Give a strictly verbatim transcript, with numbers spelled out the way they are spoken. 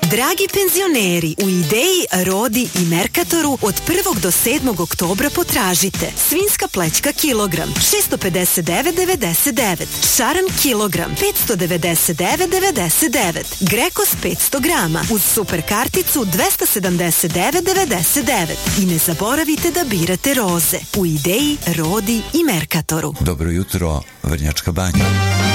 Dragi penzioneri, u Ideji, Rodi i Merkatoru od prvog do sedmog oktobra potražite svinjska plećka kilogram šesto pedeset devet devedeset devet, šaran kilogram petsto devedeset devet devedeset devet, Grekos petsto grama uz super karticu dvesta sedamdeset devet devedeset devet. I ne zaboravite da birate roze u Ideji, Rodi i Merkatoru. Dobro jutro, Vrnjačka Banja.